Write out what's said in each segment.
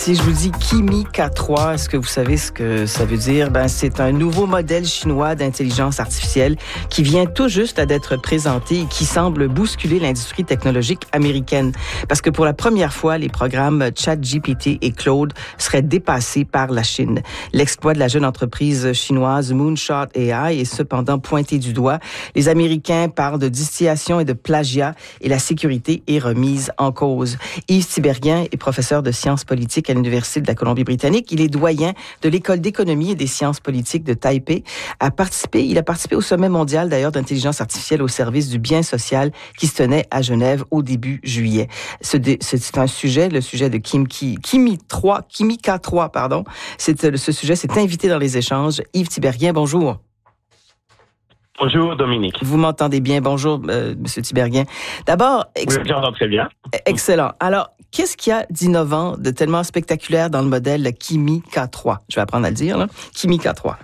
Si je vous dis Kimi K3, est-ce que vous savez ce que ça veut dire? C'est un nouveau modèle chinois d'intelligence artificielle qui vient tout juste d'être présenté et qui semble bousculer l'industrie technologique américaine. Parce que pour la première fois, les programmes ChatGPT et Claude seraient dépassés par la Chine. L'exploit de la jeune entreprise chinoise Moonshot AI est cependant pointé du doigt. Les Américains parlent de distillation et de plagiat et la sécurité est remise en cause. Yves Tiberghien est professeur de sciences politiques à l'Université de la Colombie-Britannique. Il est doyen de l'École d'économie et des sciences politiques de Taipei. Il a participé au sommet mondial d'ailleurs d'intelligence artificielle au service du bien social qui se tenait à Genève au début juillet. C'est un sujet, le sujet de Kimi K3, pardon. Ce sujet s'est invité dans les échanges. Yves Tiberghien, bonjour. Bonjour Dominique. Vous m'entendez bien? Bonjour, Monsieur Tiberghien. D'abord... Oui, j'entends très bien. Excellent. Alors, qu'est-ce qu'il y a d'innovant, de tellement spectaculaire dans le modèle Kimi K3? Je vais apprendre à le dire, là. Kimi K3.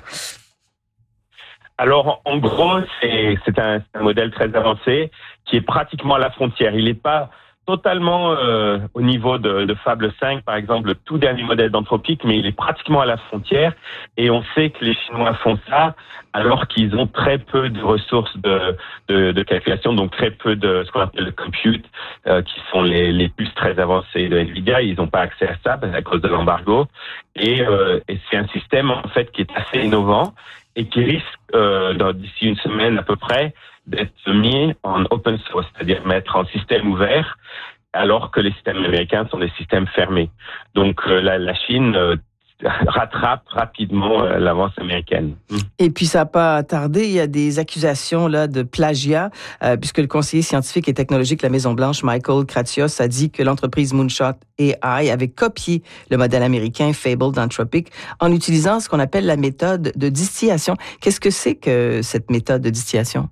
Alors, en gros, c'est un modèle très avancé qui est pratiquement à la frontière. Il n'est pas totalement au niveau de Fable 5, par exemple, le tout dernier modèle d'Anthropic, mais il est pratiquement à la frontière. Et on sait que les Chinois font ça alors qu'ils ont très peu de ressources de calculation, donc très peu de ce qu'on appelle le compute, qui sont les puces très avancées de Nvidia. Ils n'ont pas accès à ça à cause de l'embargo. Et c'est un système, en fait, qui est assez innovant et qui risque, d'ici une semaine à peu près, d'être mis en open source, c'est-à-dire mettre en système ouvert, alors que les systèmes américains sont des systèmes fermés. Donc la Chine rattrape rapidement l'avance américaine. Et puis ça n'a pas tardé, il y a des accusations là de plagiat, puisque le conseiller scientifique et technologique de la Maison-Blanche, Michael Kratios, a dit que l'entreprise Moonshot AI avait copié le modèle américain Fable d'Anthropic en utilisant ce qu'on appelle la méthode de distillation. Qu'est-ce que c'est que cette méthode de distillation?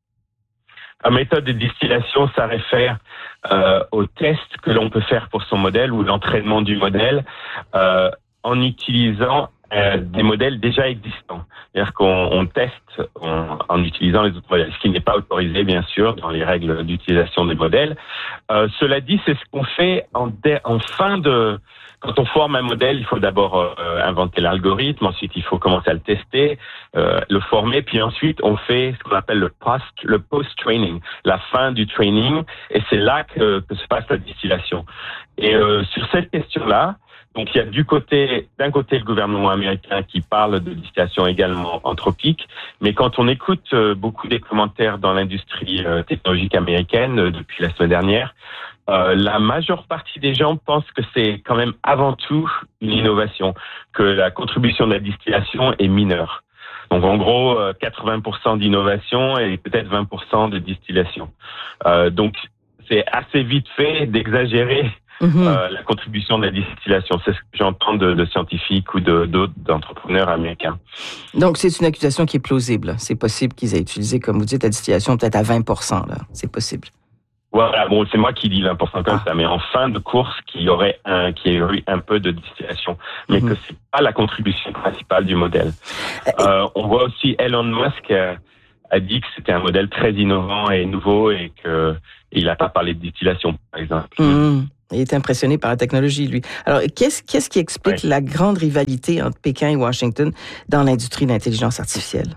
La méthode de distillation, ça réfère au test que l'on peut faire pour son modèle ou l'entraînement du modèle en utilisant des modèles déjà existants. C'est-à-dire qu'on teste en utilisant les autres modèles, ce qui n'est pas autorisé, bien sûr, dans les règles d'utilisation des modèles. Cela dit, c'est ce qu'on fait en fin de... Quand on forme un modèle, il faut d'abord inventer l'algorithme, ensuite il faut commencer à le tester, le former, puis ensuite on fait ce qu'on appelle le post-training, la fin du training, et c'est là que se passe la distillation. Et sur cette question-là, donc il y a d'un côté le gouvernement américain qui parle de distillation également anthropique, mais quand on écoute beaucoup des commentaires dans l'industrie technologique américaine depuis la semaine dernière, la majeure partie des gens pensent que c'est quand même avant tout une innovation, que la contribution de la distillation est mineure. Donc en gros, 80% d'innovation et peut-être 20% de distillation. Donc c'est assez vite fait d'exagérer la contribution de la distillation. C'est ce que j'entends de scientifiques ou d'autres d'entrepreneurs américains. Donc c'est une accusation qui est plausible. C'est possible qu'ils aient utilisé, comme vous dites, la distillation peut-être à 20%. Là. C'est possible. Voilà, bon, c'est moi qui dis 20% comme ça, mais en fin de course, qu'il y aurait eu un peu de distillation, mais que c'est pas la contribution principale du modèle. On voit aussi Elon Musk a dit que c'était un modèle très innovant et nouveau et qu'il n'a pas parlé de distillation, par exemple. Il est impressionné par la technologie, lui. Alors, qu'est-ce qui explique la grande rivalité entre Pékin et Washington dans l'industrie de l'intelligence artificielle?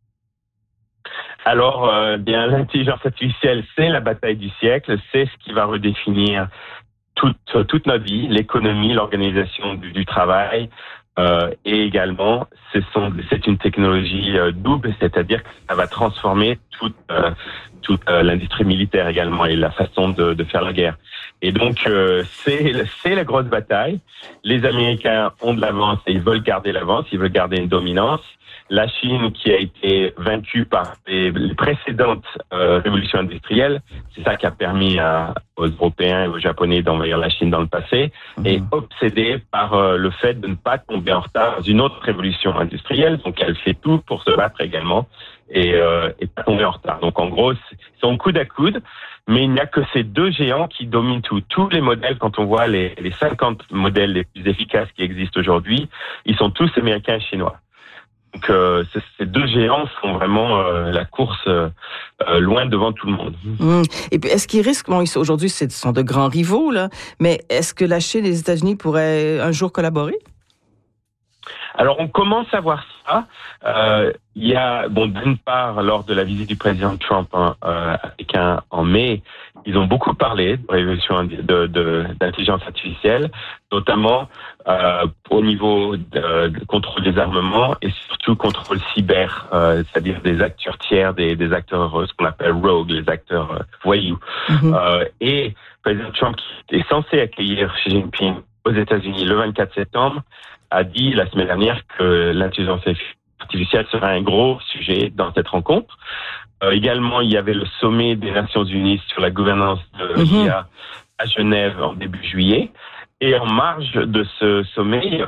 Alors, bien, l'intelligence artificielle, c'est la bataille du siècle, c'est ce qui va redéfinir toute notre vie, l'économie, l'organisation du travail, et également, c'est une technologie double, c'est-à-dire que ça va transformer toute l'industrie militaire également et la façon de faire la guerre. Et donc, c'est la grosse bataille. Les Américains ont de l'avance et ils veulent garder l'avance, ils veulent garder une dominance. La Chine, qui a été vaincue par les précédentes révolutions industrielles, c'est ça qui a permis aux Européens et aux Japonais d'envahir la Chine dans le passé, est obsédée par le fait de ne pas tomber en retard dans une autre révolution industrielle. Donc, elle fait tout pour se battre également et pas tomber en retard. Donc, en gros, ils sont coude à coude, mais il n'y a que ces deux géants qui dominent tout. Tous les modèles, quand on voit les 50 modèles les plus efficaces qui existent aujourd'hui, ils sont tous américains et chinois. Donc ces deux géants font vraiment la course loin devant tout le monde. Et puis, est-ce qu'ils risquent, aujourd'hui ce sont de grands rivaux, là, mais est-ce que la Chine et les États-Unis pourraient un jour collaborer? Alors, on commence à voir ça. Il y a, d'une part, lors de la visite du président Trump à Pékin en mai, ils ont beaucoup parlé de révolution d'intelligence artificielle, notamment au niveau de contrôle des armements et surtout contrôle cyber, c'est-à-dire des acteurs tiers, des acteurs ce qu'on appelle rogue, les acteurs voyous. Et le président Trump, qui est censé accueillir Xi Jinping aux États-Unis le 24 septembre, a dit la semaine dernière que l'intelligence artificielle sera un gros sujet dans cette rencontre. Également, il y avait le sommet des Nations Unies sur la gouvernance de l'IA à Genève en début juillet. Et en marge de ce sommet,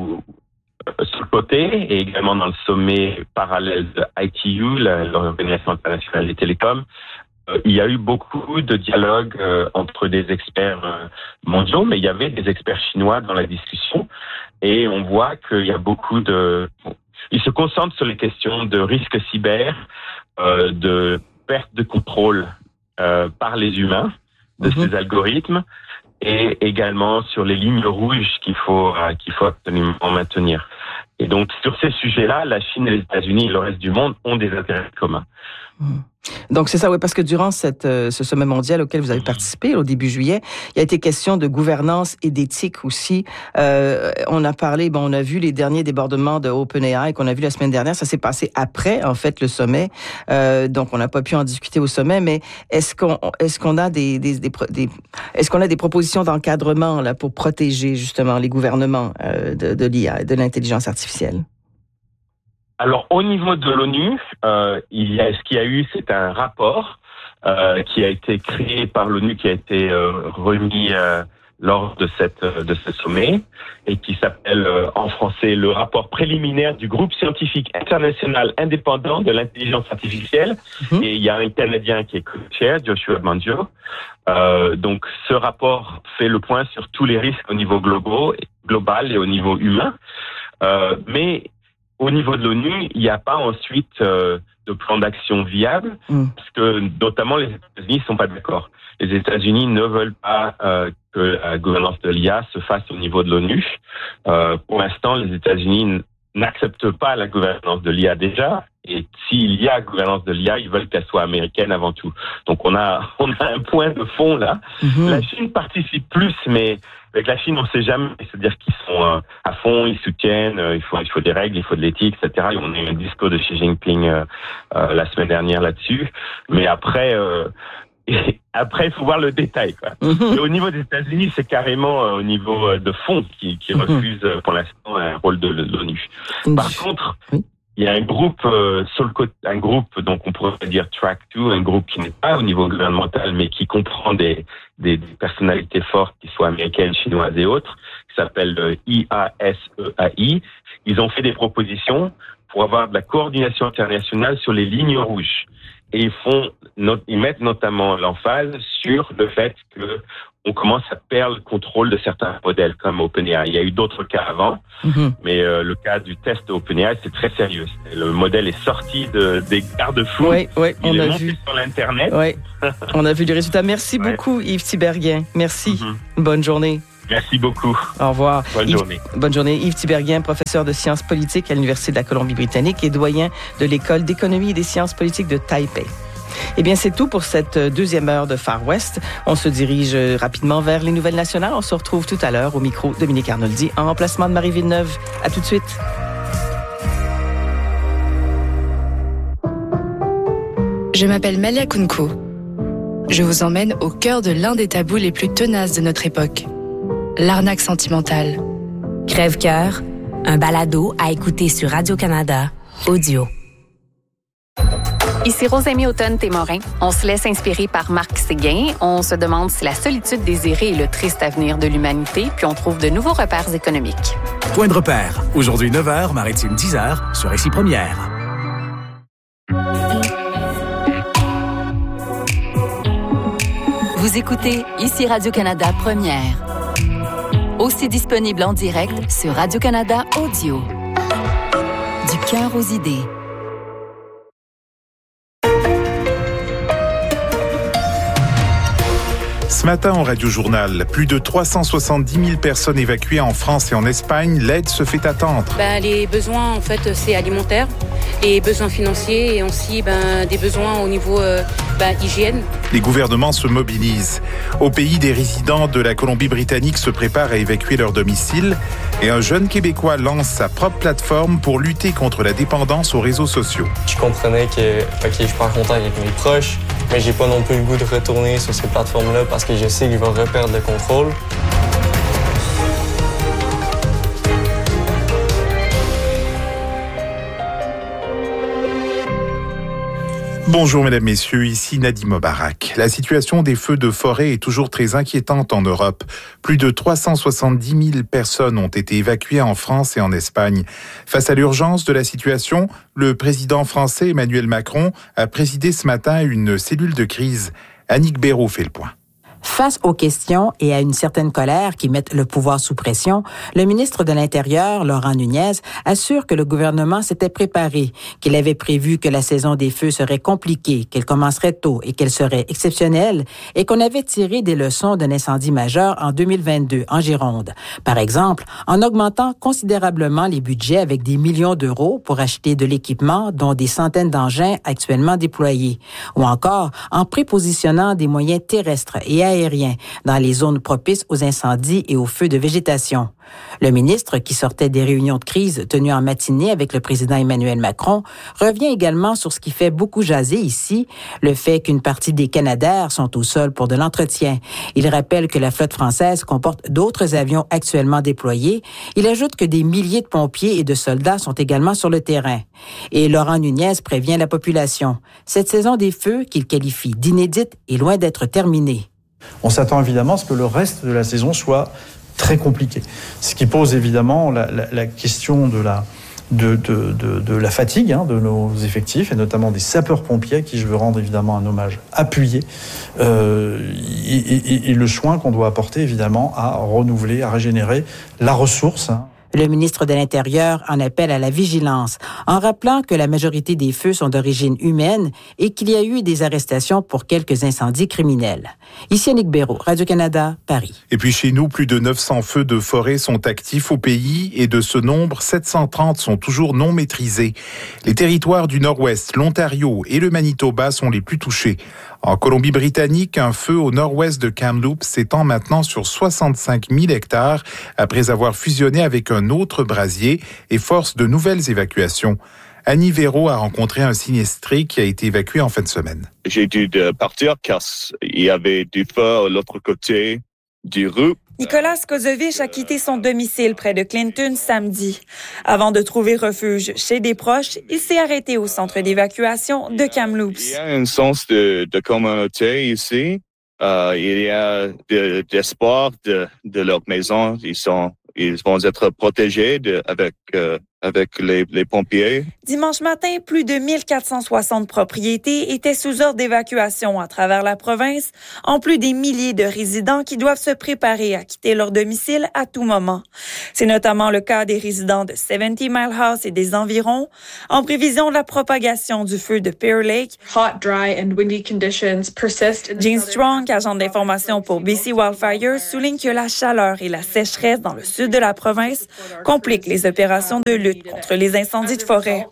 sur le côté, et également dans le sommet parallèle de ITU, l'Organisation internationale des télécoms, il y a eu beaucoup de dialogues entre des experts mondiaux, mais il y avait des experts chinois dans la discussion. Et on voit qu'il y a beaucoup ils se concentrent sur les questions de risques cyber, de perte de contrôle par les humains de ces algorithmes, et également sur les lignes rouges qu'il faut absolument maintenir. Et donc, sur ces sujets-là, la Chine et les États-Unis et le reste du monde ont des intérêts communs. Donc, c'est ça, oui, parce que durant ce sommet mondial auquel vous avez participé au début juillet, il y a été question de gouvernance et d'éthique aussi. On a parlé, on a vu les derniers débordements de OpenAI qu'on a vu la semaine dernière. Ça s'est passé après, en fait, le sommet. Donc, on n'a pas pu en discuter au sommet, mais est-ce qu'on a des propositions d'encadrement là pour protéger justement les gouvernements de l'IA, de l'intelligence artificielle? Alors, au niveau de l'ONU, ce qu'il y a eu, c'est un rapport qui a été créé par l'ONU, qui a été remis lors de ce sommet, et qui s'appelle en français le rapport préliminaire du groupe scientifique international indépendant de l'intelligence artificielle. Et il y a un Canadien qui est co-chair, Joshua Bengio. Donc, ce rapport fait le point sur tous les risques au niveau global et au niveau humain. Mais au niveau de l'ONU, il n'y a pas ensuite de plan d'action viable, parce que notamment les États-Unis ne sont pas d'accord. Les États-Unis ne veulent pas que la gouvernance de l'IA se fasse au niveau de l'ONU. Pour l'instant, les États-Unis n'acceptent pas la gouvernance de l'IA déjà, et s'il y a gouvernance de l'IA, ils veulent qu'elle soit américaine avant tout. Donc on a un point de fond là. La Chine participe plus, mais avec la Chine, on ne sait jamais. C'est-à-dire qu'ils sont à fond, ils soutiennent, il faut des règles, il faut de l'éthique, etc. Et on a eu un discours de Xi Jinping la semaine dernière là-dessus. Mais après, il faut voir le détail, quoi. Et au niveau des États-Unis, c'est carrément au niveau de fond qui refuse pour l'instant un rôle de l'ONU. Par contre, il y a un groupe sur le côté, donc on pourrait dire Track 2, un groupe qui n'est pas au niveau gouvernemental, mais qui comprend des personnalités fortes, qui soient américaines, chinoises et autres, qui s'appelle IASEAI. Ils ont fait des propositions pour avoir de la coordination internationale sur les lignes rouges. Et ils mettent notamment l'emphase sur le fait que on commence à perdre le contrôle de certains modèles comme OpenAI. Il y a eu d'autres cas avant, mais le cas du test OpenAI, c'est très sérieux. Le modèle est sorti des garde-fous. Oui, il est monté sur l'Internet. Oui, on a vu les résultats. Merci beaucoup, Yves Tiberghien. Merci. Bonne journée. Merci beaucoup. Au revoir. Journée. Bonne journée. Yves Tiberghien, professeur de sciences politiques à l'Université de la Colombie-Britannique et doyen de l'École d'économie et des sciences politiques de Taipei. Eh bien, c'est tout pour cette deuxième heure de Far West. On se dirige rapidement vers les nouvelles nationales. On se retrouve tout à l'heure au micro Dominique Arnoldi en remplacement de Marie Villeneuve. À tout de suite. Je m'appelle Malia Kunko. Je vous emmène au cœur de l'un des tabous les plus tenaces de notre époque. L'arnaque sentimentale. Crève-cœur, un balado à écouter sur Radio-Canada, audio. Ici Rosemée Automne-Témorin. On se laisse inspirer par Marc Séguin. On se demande si la solitude désirée est le triste avenir de l'humanité, puis on trouve de nouveaux repères économiques. Point de repère. Aujourd'hui 9h, Maritime 10h, sur Ici Première. Vous écoutez Ici Radio-Canada Première. Aussi disponible en direct sur Radio-Canada Audio. Du cœur aux idées. Ce matin, au Radio Journal, plus de 370 000 personnes évacuées en France et en Espagne. L'aide se fait attendre. Les besoins, en fait, c'est alimentaire, les besoins financiers et aussi des besoins au niveau hygiène. Les gouvernements se mobilisent. Au pays, des résidents de la Colombie-Britannique se préparent à évacuer leur domicile et un jeune Québécois lance sa propre plateforme pour lutter contre la dépendance aux réseaux sociaux. Je comprenais que, je suis pas en contact avec mes proches, mais j'ai pas non plus le goût de retourner sur ces plateformes-là parce que je sais qu'ils vont reperdre le contrôle. Bonjour mesdames, messieurs, ici Nadim Mobarak. La situation des feux de forêt est toujours très inquiétante en Europe. Plus de 370 000 personnes ont été évacuées en France et en Espagne. Face à l'urgence de la situation, le président français Emmanuel Macron a présidé ce matin une cellule de crise. Annick Béraud fait le point. Face aux questions et à une certaine colère qui mettent le pouvoir sous pression, le ministre de l'Intérieur, Laurent Nunez, assure que le gouvernement s'était préparé, qu'il avait prévu que la saison des feux serait compliquée, qu'elle commencerait tôt et qu'elle serait exceptionnelle, et qu'on avait tiré des leçons d'un incendie majeur en 2022 en Gironde. Par exemple, en augmentant considérablement les budgets avec des millions d'euros pour acheter de l'équipement, dont des centaines d'engins actuellement déployés, ou encore en prépositionnant des moyens terrestres et aériens dans les zones propices aux incendies et aux feux de végétation. Le ministre, qui sortait des réunions de crise tenues en matinée avec le président Emmanuel Macron, revient également sur ce qui fait beaucoup jaser ici, le fait qu'une partie des Canadair sont au sol pour de l'entretien. Il rappelle que la flotte française comporte d'autres avions actuellement déployés. Il ajoute que des milliers de pompiers et de soldats sont également sur le terrain. Et Laurent Nunez prévient la population. Cette saison des feux, qu'il qualifie d'inédite, est loin d'être terminée. On s'attend évidemment à ce que le reste de la saison soit très compliqué. Ce qui pose évidemment la question de la fatigue de nos effectifs, et notamment des sapeurs-pompiers, à qui je veux rendre évidemment un hommage appuyé, et le soin qu'on doit apporter évidemment à renouveler, à régénérer la ressource. Le ministre de l'Intérieur en appelle à la vigilance, en rappelant que la majorité des feux sont d'origine humaine et qu'il y a eu des arrestations pour quelques incendies criminels. Ici Annick Béraud, Radio-Canada, Paris. Et puis chez nous, plus de 900 feux de forêt sont actifs au pays et de ce nombre, 730 sont toujours non maîtrisés. Les territoires du Nord-Ouest, l'Ontario et le Manitoba sont les plus touchés. En Colombie-Britannique, un feu au nord-ouest de Kamloops s'étend maintenant sur 65 000 hectares après avoir fusionné avec un autre brasier et force de nouvelles évacuations. Annie Véraud a rencontré un sinistré qui a été évacué en fin de semaine. J'ai dû partir car il y avait du feu à l'autre côté du rue. Nicolas Kozovic a quitté son domicile près de Clinton samedi. Avant de trouver refuge chez des proches, il s'est arrêté au centre d'évacuation de Kamloops. Il y a un sens de communauté ici. Il y a d'espoir de leur maison. Ils vont être protégés avec les pompiers. Dimanche matin, plus de 1460 propriétés étaient sous ordre d'évacuation à travers la province, en plus des milliers de résidents qui doivent se préparer à quitter leur domicile à tout moment. C'est notamment le cas des résidents de 70 Mile House et des environs, en prévision de la propagation du feu de Pear Lake. Hot, dry and windy conditions persist. Jean Strong, agent d'information pour BC Wildfires, souligne que la chaleur et la sécheresse dans le sud de la province compliquent les opérations de lutte contre les incendies de forêt.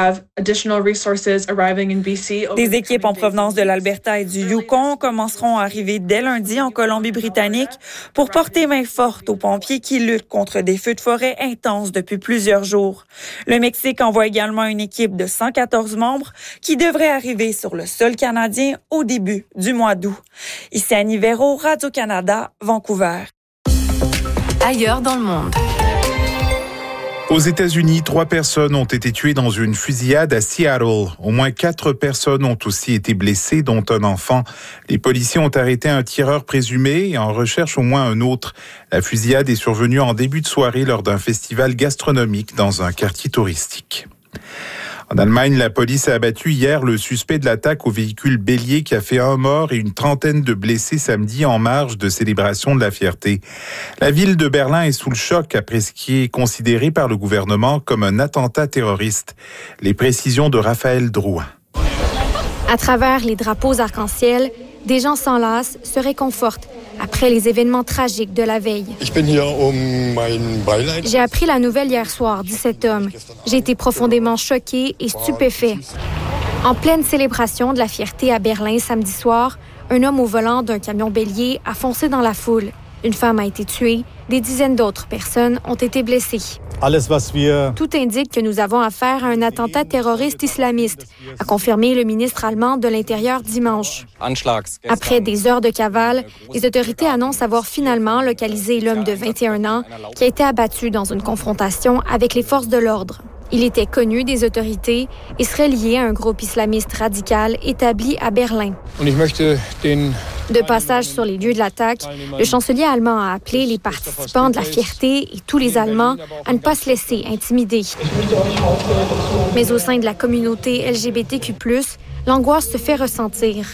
Des équipes en provenance de l'Alberta et du Yukon commenceront à arriver dès lundi en Colombie-Britannique pour porter main forte aux pompiers qui luttent contre des feux de forêt intenses depuis plusieurs jours. Le Mexique envoie également une équipe de 114 membres qui devrait arriver sur le sol canadien au début du mois d'août. Ici Annie Véraud, Radio-Canada, Vancouver. Ailleurs dans le monde. Aux États-Unis, 3 personnes ont été tuées dans une fusillade à Seattle. Au moins 4 personnes ont aussi été blessées, dont un enfant. Les policiers ont arrêté un tireur présumé et en recherchent au moins un autre. La fusillade est survenue en début de soirée lors d'un festival gastronomique dans un quartier touristique. En Allemagne, la police a abattu hier le suspect de l'attaque au véhicule bélier qui a fait 1 mort et une trentaine de blessés samedi en marge de célébration de la fierté. La ville de Berlin est sous le choc après ce qui est considéré par le gouvernement comme un attentat terroriste. Les précisions de Raphaël Drouin. À travers les drapeaux arc-en-ciel, des gens s'enlacent, se réconfortent après les événements tragiques de la veille. J'ai appris la nouvelle hier soir, dit cet homme. J'ai été profondément choqué et stupéfait. En pleine célébration de la fierté à Berlin samedi soir, un homme au volant d'un camion bélier a foncé dans la foule. Une femme a été tuée, des dizaines d'autres personnes ont été blessées. Tout indique que nous avons affaire à un attentat terroriste islamiste, a confirmé le ministre allemand de l'Intérieur dimanche. Après des heures de cavale, les autorités annoncent avoir finalement localisé l'homme de 21 ans qui a été abattu dans une confrontation avec les forces de l'ordre. Il était connu des autorités et serait lié à un groupe islamiste radical établi à Berlin. De passage sur les lieux de l'attaque, le chancelier allemand a appelé les participants de la fierté et tous les Allemands à ne pas se laisser intimider. Mais au sein de la communauté LGBTQ+, l'angoisse se fait ressentir.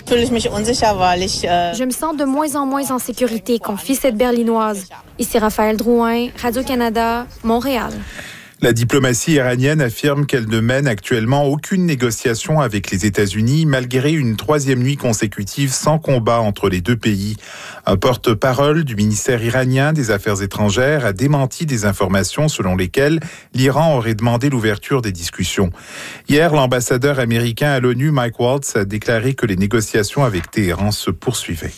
Je me sens de moins en moins en sécurité, confie cette Berlinoise. Ici Raphaël Drouin, Radio-Canada, Montréal. La diplomatie iranienne affirme qu'elle ne mène actuellement aucune négociation avec les États-Unis, malgré une 3e nuit consécutive sans combat entre les deux pays. Un porte-parole du ministère iranien des Affaires étrangères a démenti des informations selon lesquelles l'Iran aurait demandé l'ouverture des discussions. Hier, l'ambassadeur américain à l'ONU, Mike Waltz, a déclaré que les négociations avec Téhéran se poursuivaient.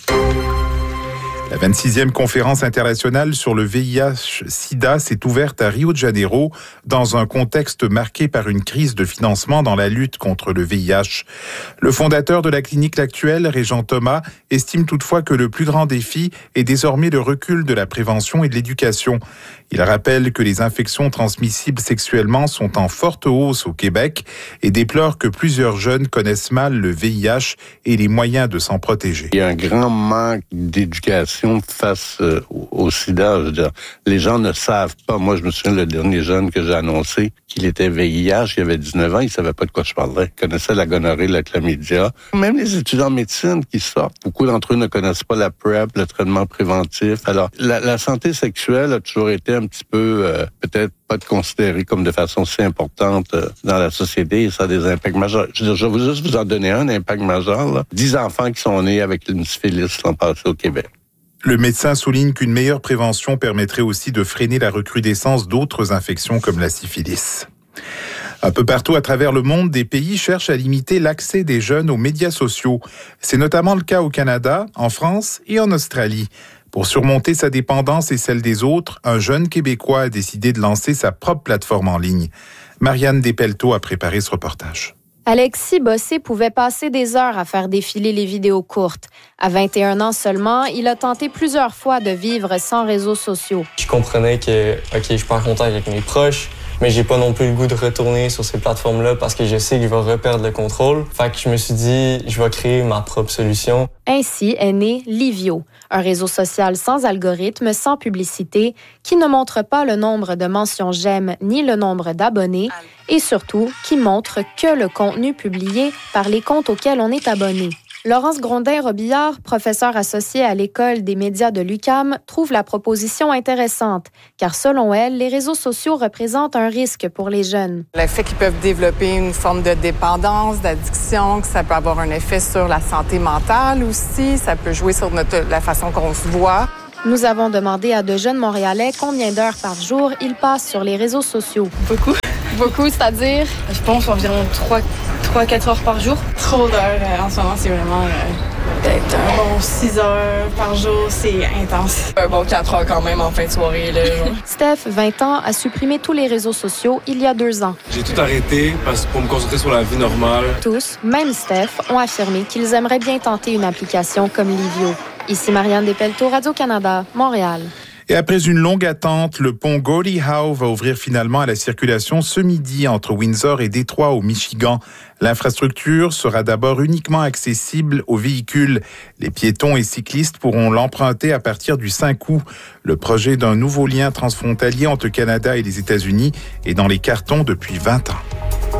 La 26e conférence internationale sur le VIH-Sida s'est ouverte à Rio de Janeiro dans un contexte marqué par une crise de financement dans la lutte contre le VIH. Le fondateur de la clinique L'Actuelle, Régent Thomas, estime toutefois que le plus grand défi est désormais le recul de la prévention et de l'éducation. Il rappelle que les infections transmissibles sexuellement sont en forte hausse au Québec et déplore que plusieurs jeunes connaissent mal le VIH et les moyens de s'en protéger. Il y a un grand manque d'éducation face au sida. Je veux dire, les gens ne savent pas. Moi, je me souviens, le dernier jeune que j'ai annoncé qu'il était VIH, il avait 19 ans, il savait pas de quoi je parlais. Il connaissait la gonorrhée, la chlamydia. Même les étudiants en médecine qui sortent, beaucoup d'entre eux ne connaissent pas la PrEP, le traitement préventif. Alors, la santé sexuelle a toujours été un petit peu, peut-être pas considérée comme de façon si importante dans la société, et ça a des impacts majeurs. Je veux dire, je vais juste vous en donner un impact majeur, là. 10 enfants qui sont nés avec une syphilis l'an passé au Québec. Le médecin souligne qu'une meilleure prévention permettrait aussi de freiner la recrudescence d'autres infections comme la syphilis. Un peu partout à travers le monde, des pays cherchent à limiter l'accès des jeunes aux médias sociaux. C'est notamment le cas au Canada, en France et en Australie. Pour surmonter sa dépendance et celle des autres, un jeune Québécois a décidé de lancer sa propre plateforme en ligne. Marianne Despelteaux a préparé ce reportage. Alexis Bossé pouvait passer des heures à faire défiler les vidéos courtes. À 21 ans seulement, il a tenté plusieurs fois de vivre sans réseaux sociaux. Je comprenais que, je suis pas en contact avec mes proches, mais j'ai pas non plus le goût de retourner sur ces plateformes-là parce que je sais que je vais reperdre le contrôle. Fait que je me suis dit, je vais créer ma propre solution. Ainsi est né Livio, un réseau social sans algorithme, sans publicité, qui ne montre pas le nombre de mentions j'aime ni le nombre d'abonnés, et surtout qui montre que le contenu publié par les comptes auxquels on est abonné. Laurence Grondin-Robillard, professeure associée à l'École des médias de l'UQAM, trouve la proposition intéressante, car selon elle, les réseaux sociaux représentent un risque pour les jeunes. Le fait qu'ils peuvent développer une forme de dépendance, d'addiction, que ça peut avoir un effet sur la santé mentale aussi, ça peut jouer sur la façon qu'on se voit. Nous avons demandé à de jeunes Montréalais combien d'heures par jour ils passent sur les réseaux sociaux. Beaucoup. Beaucoup, c'est-à-dire? Je pense environ 3-4 heures par jour. Trop d'heures en ce moment, c'est vraiment peut-être un bon 6 heures par jour, c'est intense. Un bon 4 heures quand même en fin de soirée. Là. Steph, 20 ans, a supprimé tous les réseaux sociaux il y a 2 ans. J'ai tout arrêté pour me concentrer sur la vie normale. Tous, même Steph, ont affirmé qu'ils aimeraient bien tenter une application comme Livio. Ici Marianne Despelteaux, Radio-Canada, Montréal. Et après une longue attente, le pont Gordie Howe va ouvrir finalement à la circulation ce midi entre Windsor et Détroit au Michigan. L'infrastructure sera d'abord uniquement accessible aux véhicules. Les piétons et cyclistes pourront l'emprunter à partir du 5 août. Le projet d'un nouveau lien transfrontalier entre Canada et les États-Unis est dans les cartons depuis 20 ans.